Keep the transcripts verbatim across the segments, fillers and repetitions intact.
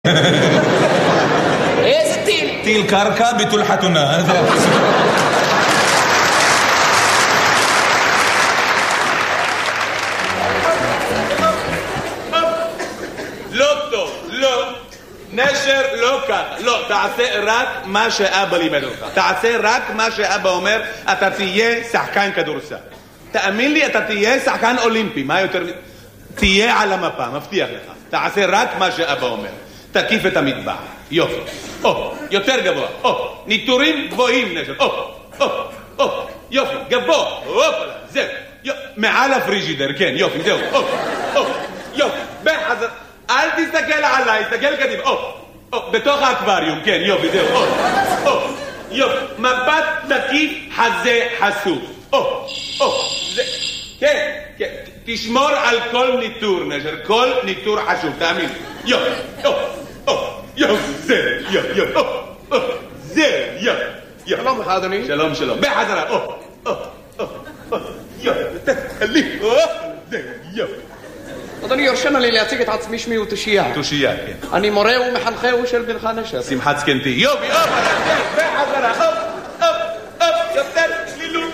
איזה טיל? טיל קרקע, ביטול חתונה. לא טוב, לא. נשר לא ככה. לא, תעשה רק מה שאבא לימד אותך. תעשה רק מה שאבא אומר, אתה תהיה שחקן כדורסל. תאמין לי, אתה תהיה שחקן אולימפי. מה יותר... תהיה על המפה, מבטיח לך. תעשה רק מה שאבא אומר. תקיף את המטבח. יופי. או, יותר גבוה. או, ניטורים גבוהים, נשר. או, או, או, יופי, גבוה. הופלה, זהו. מעל הפריג'ידר, כן, יופי, זהו. או, או, יופי. בחזר. אל תסתכל עליי, תסתכל קדימה. או, או, בתוך האקווריום, כן, יופי, זהו. או, או, יופי. מבט תקיף, חזה חשוף. או, או, זה... כן, כן, תשמור על כל ניטור, נשר, כל ניטור חשוב, תאמין. יופי, יופי, יופי, זה, יופי, יופי, זה, יופי, יופי. שלום לך, אדוני. שלום, שלום. בחזרה, או, או, או, יופי, תתחלי, זה, יופי. אדוני, יורשנה לי להציג את עצמי, שמי הוא תושייה. תושייה, כן. אני מורה ומחנכהו של בנך נשר. שמחת זקנתי. יופי, אופ, בחזרה, אופ, אופ, אופ, יותר צלילות.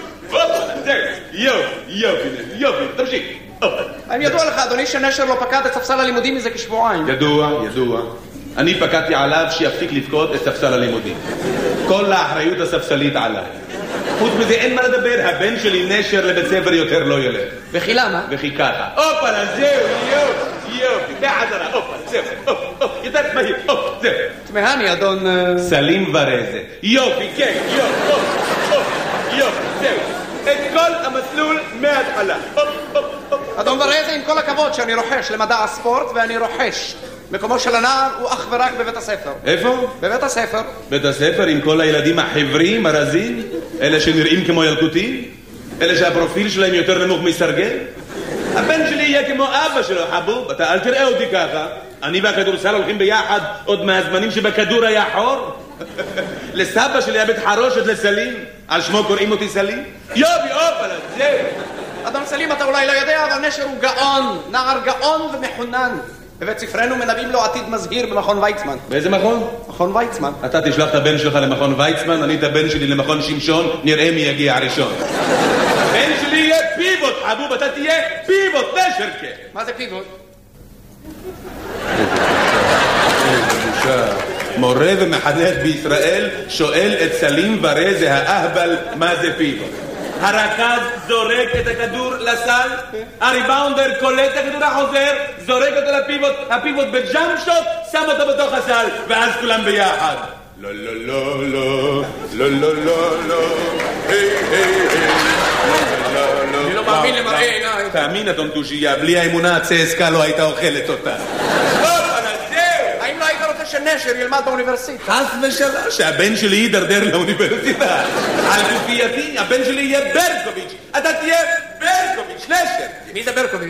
יופי, יופי, יופי, תמשיך. האם ידוע לך, אדוני, שנשר לא פקד את ספסל הלימודים מזה כשבועיים? ידוע, ידוע. אני פקדתי עליו שיפסיק לפקוד את ספסל הלימודים. כל האחריות הספסלית עליי. חוץ מזה אין מה לדבר, הבן שלי נשר לבית ספר יותר לא ילך. וכי למה? וכי ככה. אופלה, זהו, יופי, יופי, בחזרה, אופלה, זהו, אופ, יותר מהיר, אופ, זהו. תמהני, אדון... סלים ורזה. יופי, כן, יופי, אופ, אופ, יופי, זהו. את כל המסלול מההתחלה. אדון ורזה, עם כל הכבוד שאני רוחש למדע הספורט, ואני רוחש. מקומו של הנער הוא אך ורק בבית הספר. איפה? בבית הספר. בית הספר עם כל הילדים החברים, הרזים? אלה שנראים כמו ילקוטים? אלה שהפרופיל שלהם יותר נמוך מסרגל? הבן שלי יהיה כמו אבא שלו, חבוב. אתה אל תראה אותי ככה. אני והכדורסל הולכים ביחד עוד מהזמנים שבכדור היה חור. לסבא שלי היה בית חרושת לסלים. על שמו קוראים אותי סלים? יופי, אופלה, זהו. אדון סלים, אתה אולי לא יודע, אבל נשר הוא גאון. נער גאון ומחונן. בבית ספרנו מנבאים לו עתיד מזהיר במכון ויצמן. באיזה מכון? מכון ויצמן. אתה תשלח את הבן שלך למכון ויצמן, אני את הבן שלי למכון שמשון, נראה מי יגיע הראשון. הבן שלי יהיה פיבוט, חבוב, אתה תהיה פיבוט, נשר כן. מה זה פיבוט? מורה ומחנך בישראל שואל את סלים ורזה האהבל מה זה פיבוט. הרכז זורק את הכדור לסל, הריבאונדר קולט את הכדור החוזר, זורק אותו לפיבוט, הפיבוט בג'אמפ שוט, שם אותו בתוך הסל, ואז כולם ביחד. לא, לא, לא, לא, לא, לא, לא, לא, היי, היי, היי, לא, לא, אני לא מאמין למראה עיניי. תאמין, אדון תושייה, בלי האמונה הצסקה לא הייתה אוכלת אותה. האם לא היית רוצה שנשר ילמד באוניברסיטה? חס ושלום, שהבן שלי יידרדר לאוניברסיטה. על כפייתי, הבן שלי יהיה ברקוביץ'. אתה תהיה ברקוביץ', נשר. מי זה ברקוביץ'?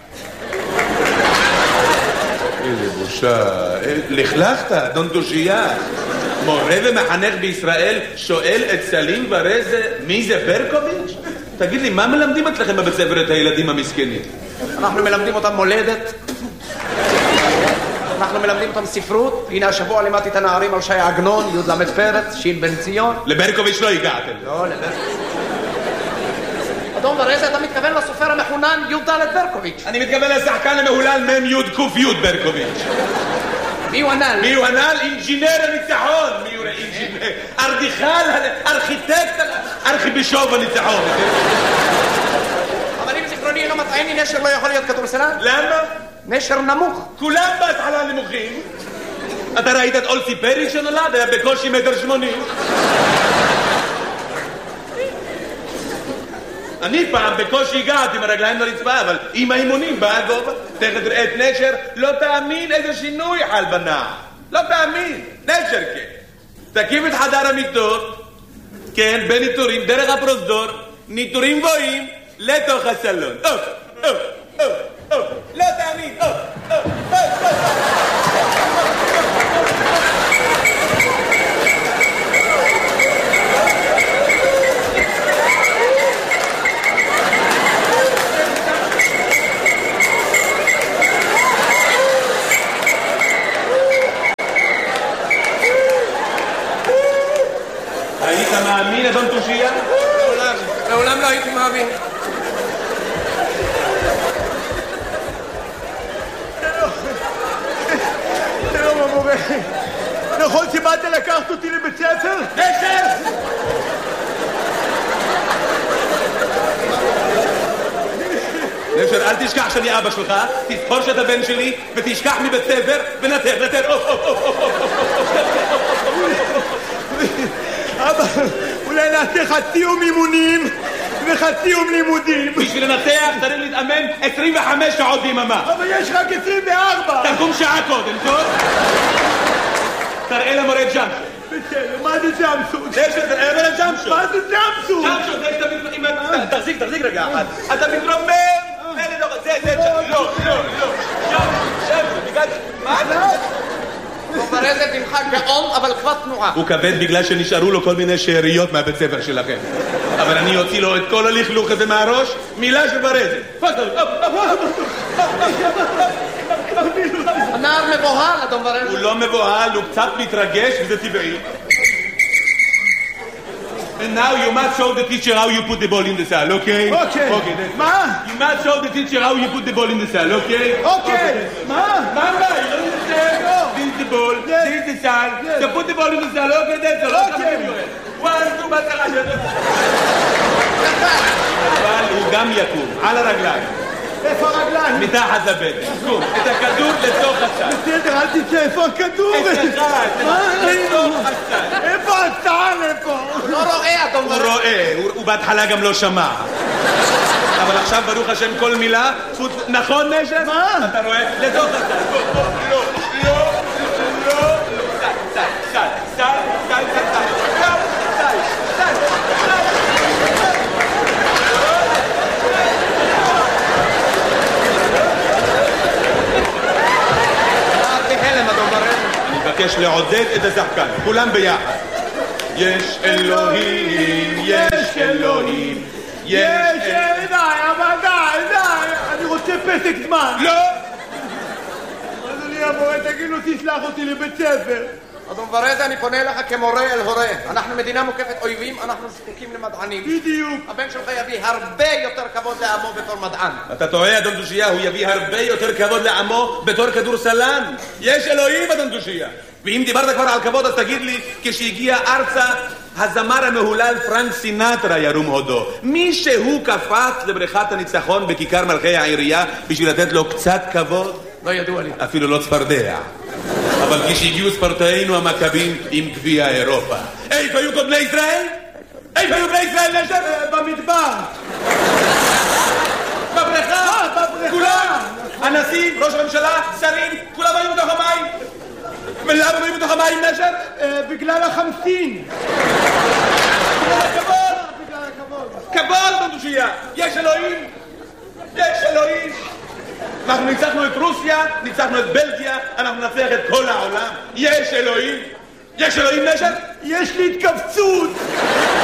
איזה בושה. לכלכת, אדון תושייה. מורה ומחנך בישראל שואל את סלים ורזה מי זה ברקוביץ'? תגיד לי, מה מלמדים אצלכם בבית ספר את הילדים המסכנים? אנחנו מלמדים אותם מולדת. אנחנו מלמדים אותם ספרות. הנה השבוע לימדתי את הנערים על שי עגנון, י' למד פרץ, שין בן ציון. לברקוביץ' לא הגעתם. לא, לברקוביץ'. אדון ורזה, אתה מתכוון לסופר המחונן י' ד' ברקוביץ'. אני מתכוון לשחקן המהולל מ' י' ק' י' ברקוביץ'. מי הוא הנ"ל? מי הוא הנ"ל? אינג'ינר הניצחון. מי הוא אינג'ינר? ארדיכל, ארכיטקט, ארכיבישוף הניצחון. אבל אם זיכרוני אינו מטעני, נשר לא יכול להיות כדורסלן? למה? נשר נמוך. כולם בהתחלה נמוכים. אתה ראית את אולסי פרי שנולד? היה בקושי מטר שמונים. אני פעם בקושי הגעתי עם הרגליים לרצפה, אבל עם האימונים בא הגובה. תכף תראה את נשר, לא תאמין איזה שינוי חל בנער. לא תאמין. נשר כן. תקים את חדר המיטות, כן, בניטורים, דרך הפרוזדור, ניטורים גבוהים, לתוך הסלון. אוף, אוף, אוף, אוף. לא תאמין. אוף, אוף, אוף, אוף. מאמין, אדון תושייה? לעולם, לעולם לא הייתי מאמין. שלום המורה, נכון שבאת לקחת אותי לבית ספר? נשר! נשר, אל תשכח שאני אבא שלך, תזכור שאתה בן שלי, ותשכח מבית ספר, ונתר, נתר, אוף, אוף, אוף, אוף, אבא, אולי נעשה חצי יום אימונים וחצי יום לימודים. בשביל לנתח צריך להתאמן עשרים וחמש שעות ביממה. אבל יש רק עשרים וארבע. תקום שעה קודם, טוב? תראה למורה ג'אמשו. בסדר, מה זה ג'אמשו? נשר, תראה למורה ג'אמשו. מה זה ג'אמשו? ג'אמשו, זה שאתה מתרומם. תחזיק, תחזיק רגע אחד. אתה מתרומם. זה, זה, ג'אמשו. לא, לא, לא. ג'אמשו, ג'אמשו, בגלל... מה אתה? ברזת ממך גאון, אבל כבר תנועה. הוא כבד בגלל שנשארו לו כל מיני שאריות מהבית ספר שלכם. אבל אני אוציא לו את כל הלכלוך הזה מהראש, מילה של ברזת. הנער מבוהל, אדון ברזת. הוא לא מבוהל, הוא קצת מתרגש, וזה טבעי. And now you must show the teacher how you put the ball in the cell, okay? Okay. Okay, that's מה? You must show the teacher how you put the ball in the cell, okay? אוקיי. מה? Mamba, you don't understand? This is the ball, this is the cell. So put the ball in the cell, okay, that's all. Okay. One, two, בהצלחה. אבל הוא גם יקום, על הרגליים. איפה הרגליים? מתחת לבטן. קום, את הכדור לתוך הסל. בסדר, אל תצא, איפה הכדור? את אחד, לתוך הסל. איפה הסל? איפה? לא רואה, אדון הוא ברזת. רואה, הוא הוא בהתחלה גם לא שמע. אבל עכשיו ברוך השם כל מילה, נכון נשר? מה? אתה רואה? לתוך הסל. בוא, בוא, לא, לא, לא, לא, סל, סל, סל, סל, סל, סל, סל, סל, סל. בהלם, אדון ברזת. אני מבקש לעודד את השחקן, כולם ביחד. יש אלוהים, יש אלוהים, יש יש, אלוהים. די, אבל די, די. אני רוצה פסק זמן. לא! אדוני המורה, תגיד לו, תשלח אותי לבית ספר. אדון ברזת, אני פונה אליך כמורה אל הורה. אנחנו מדינה מוקפת אויבים, אנחנו זקוקים למדענים. בדיוק. הבן שלך יביא הרבה יותר כבוד לעמו בתור מדען. אתה טועה, אדון תושייה, הוא יביא הרבה יותר כבוד לעמו בתור כדורסלן. יש אלוהים, אדון תושייה. ואם דיברת כבר על כבוד, אז תגיד לי, כשהגיע ארצה, הזמר המהולל פרנק סינטרה ירום הודו. מי שהוא קפץ לבריכת הניצחון בכיכר מלכי העירייה בשביל לתת לו קצת כבוד? לא ידוע לי. אפילו לא צפרדע. אבל כשהגיעו ספורטאינו המכבים עם גביע אירופה. איפה היו כל בני ישראל? איפה היו בני ישראל נשר? במדבר. בבריכה? בבריכה. כולם? הנשיא, ראש הממשלה, שרים, כולם היו בתוך המים. ולמה היו בתוך המים נשר? אה, בגלל החמסין. בגלל הכבוד. בגלל הכבוד. כבוד בנדושייה. יש אלוהים. יש אלוהים. אנחנו ניצחנו את רוסיה, ניצחנו את בלגיה, אנחנו נצליח את כל העולם. יש אלוהים. יש אלוהים נשר? יש לי התכווצות.